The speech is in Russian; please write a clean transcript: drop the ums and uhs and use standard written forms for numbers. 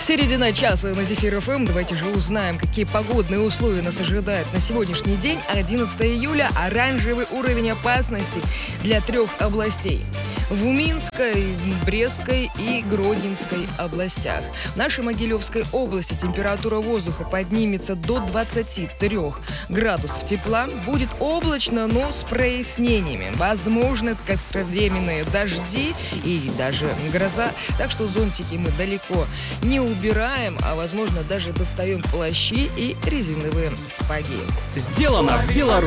Середина часа на Зефир ФМ. Давайте же узнаем, какие погодные условия нас ожидают на сегодняшний день, 11 июля. Оранжевый уровень опасности для 3 областей. В Минской, Брестской и Гродненской областях. В нашей Могилевской области температура воздуха поднимется до 23 градусов тепла. Будет облачно, но с прояснениями. Возможны кратковременные дожди и даже гроза. Так что зонтики мы далеко не убираем, а возможно даже достаем плащи и резиновые сапоги. Сделано в Беларуси.